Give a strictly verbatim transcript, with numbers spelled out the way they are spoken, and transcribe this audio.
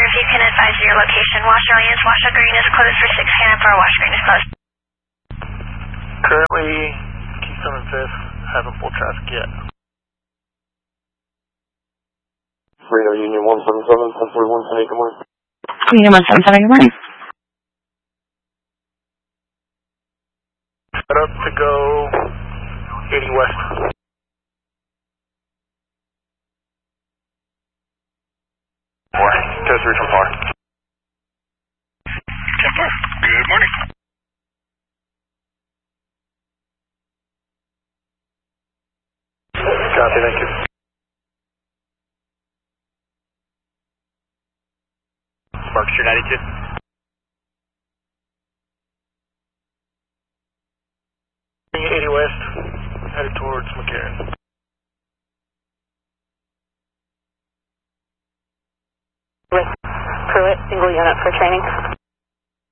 if you can advise your location. Washoe Washoe Green is closed for six K M four, Washoe Green is closed. Currently, Keystone and fifth, haven't full traffic yet. Reno Union one seven seven, ten forty-one, ten eight, good morning. Union one seven seven, good morning. Set up to go eighty west. Four, two three from four. ten four, good morning. Copy, thank you. Berkshire ninety-two. eighty west, headed towards McCarran. With Pruitt, single unit for training.